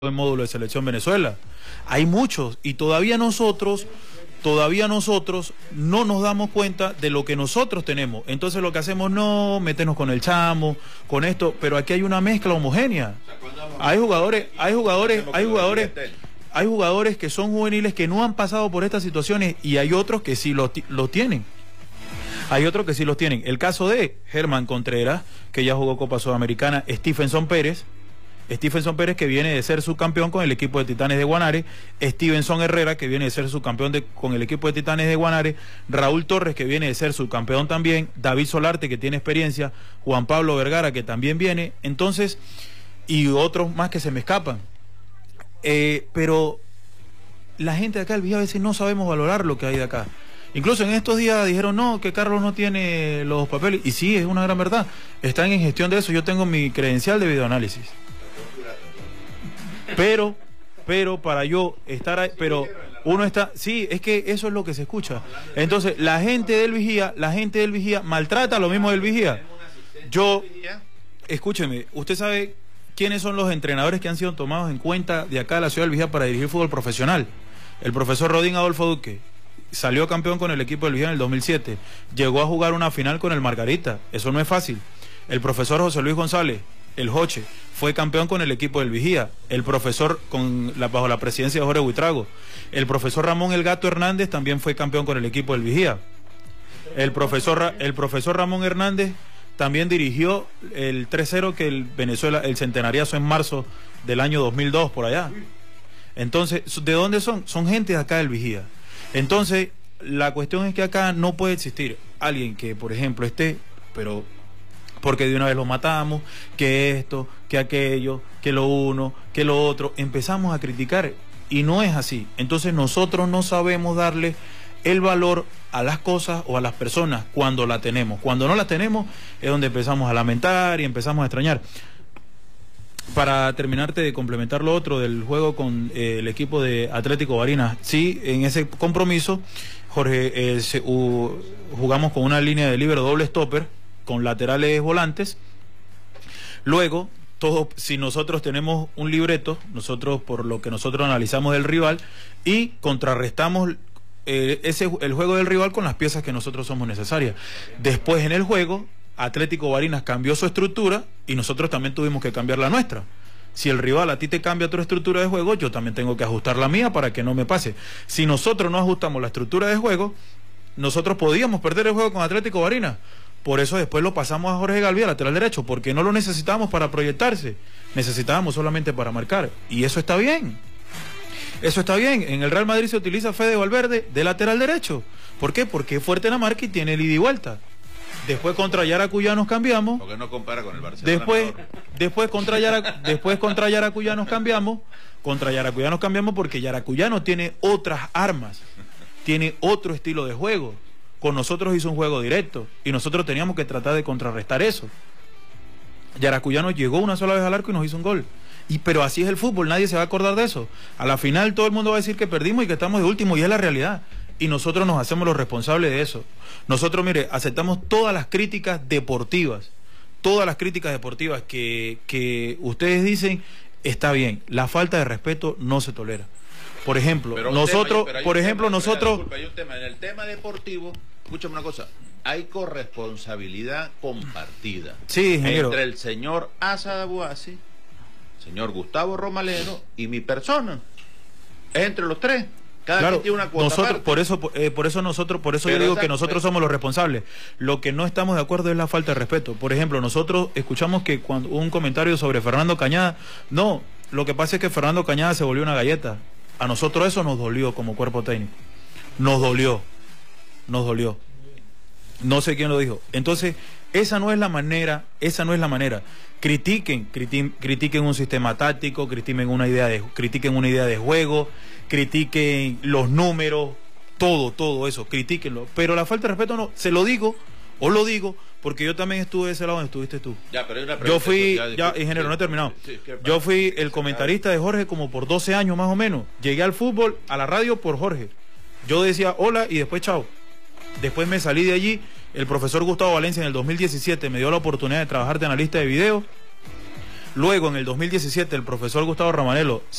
el módulo de selección Venezuela. Hay muchos y todavía nosotros no nos damos cuenta de lo que nosotros tenemos. Entonces lo que hacemos no meternos con el chamo, con esto, pero aquí hay una mezcla homogénea. Hay jugadores que son juveniles que no han pasado por estas situaciones y hay otros que sí lo tienen. Hay otros que sí los tienen. El caso de Germán Contreras, que ya jugó Copa Sudamericana, Stephenson Pérez, que viene de ser subcampeón con el equipo de Titanes de Guanare, Stevenson Herrera, que viene de ser subcampeón con el equipo de Titanes de Guanare, Raúl Torres, que viene de ser subcampeón también, David Solarte, que tiene experiencia, Juan Pablo Vergara, que también viene, entonces, y otros más que se me escapan. Pero la gente de acá del Vigía a veces no sabemos valorar lo que hay de acá. Incluso en estos días dijeron, no, que Carlos no tiene los papeles, y sí, es una gran verdad, están en gestión de eso, yo tengo mi credencial de videoanálisis. Pero para yo estar ahí, pero uno está, sí, es que eso es lo que se escucha. Entonces, la gente del Vigía maltrata lo mismo del Vigía. Escúcheme, usted sabe quiénes son los entrenadores que han sido tomados en cuenta de acá de la ciudad del Vigía para dirigir fútbol profesional. El profesor Rodín Adolfo Duque salió campeón con el equipo del Vigía en el 2007, llegó a jugar una final con el Margarita, eso no es fácil. El profesor José Luis González, el Joche, fue campeón con el equipo del Vigía. El profesor, bajo la presidencia de Jorge Buitrago. El profesor Ramón El Gato Hernández también fue campeón con el equipo del Vigía. El profesor Ramón Hernández también dirigió el 3-0 que el centenariazo en marzo del año 2002, por allá. Entonces, ¿de dónde son? Son gente de acá del Vigía. Entonces, la cuestión es que acá no puede existir alguien que, por ejemplo, esté, pero porque de una vez lo matamos, que esto, que aquello, que lo uno, que lo otro, empezamos a criticar y no es así. Entonces nosotros no sabemos darle el valor a las cosas o a las personas cuando la tenemos. Cuando no la tenemos es donde empezamos a lamentar y empezamos a extrañar. Para terminarte de complementar lo otro del juego con el equipo de Atlético Barinas, sí, en ese compromiso, Jorge, jugamos con una línea de líbero doble stopper, con laterales volantes. Luego, si nosotros tenemos un libreto, nosotros por lo que nosotros analizamos del rival y contrarrestamos el juego del rival con las piezas que nosotros somos necesarias. Después en el juego, Atlético Barinas cambió su estructura y nosotros también tuvimos que cambiar la nuestra. Si el rival a ti te cambia tu estructura de juego, yo también tengo que ajustar la mía para que no me pase. Si nosotros no ajustamos la estructura de juego, nosotros podíamos perder el juego con Atlético Barinas. Por eso después lo pasamos a Jorge Galvía, lateral derecho, porque no lo necesitábamos para proyectarse, necesitábamos solamente para marcar. Y eso está bien. Eso está bien. En el Real Madrid se utiliza a Fede Valverde de lateral derecho. ¿Por qué? Porque es fuerte en la marca y tiene el ida y vuelta. Después contra Yaracuya nos cambiamos. Porque no compara con el Barcelona. Después contra Yaracuya nos cambiamos. Contra Yaracuya nos cambiamos porque Yaracuyano tiene otras armas, tiene otro estilo de juego. Con nosotros hizo un juego directo y nosotros teníamos que tratar de contrarrestar eso. Yaracuyano llegó una sola vez al arco y nos hizo un gol. Pero así es el fútbol, nadie se va a acordar de eso. A la final todo el mundo va a decir que perdimos y que estamos de último y es la realidad. Y nosotros nos hacemos los responsables de eso. Nosotros, mire, aceptamos todas las críticas deportivas. Todas las críticas deportivas que ustedes dicen, está bien. La falta de respeto no se tolera. Por ejemplo, hay un tema. En el tema deportivo, escúchame una cosa, hay corresponsabilidad compartida. Sí, ingeniero. Entre el señor Asad Abuasi, señor Gustavo Romaleno y mi persona. Es entre los tres. Cada quien tiene una cuota. Por eso yo digo que nosotros somos los responsables. Lo que no estamos de acuerdo es la falta de respeto. Por ejemplo, nosotros escuchamos que cuando un comentario sobre Fernando Cañada, no, lo que pasa es que Fernando Cañada se volvió una galleta. A nosotros eso nos dolió como cuerpo técnico. Nos dolió. No sé quién lo dijo. Entonces, esa no es la manera. Critiquen un sistema táctico, critiquen una idea de juego, critiquen los números, todo eso, critíquenlo. Pero la falta de respeto no, lo digo, porque yo también estuve de ese lado donde estuviste tú. Ya, pero hay una pregunta. Yo fui, ingeniero, no he terminado. Yo fui el comentarista de Jorge como por 12 años más o menos. Llegué al fútbol, a la radio por Jorge. Yo decía hola y después chao. Después me salí de allí. El profesor Gustavo Valencia en el 2017 me dio la oportunidad de trabajar de analista de video. Luego en el 2017 el profesor Gustavo Ramanelo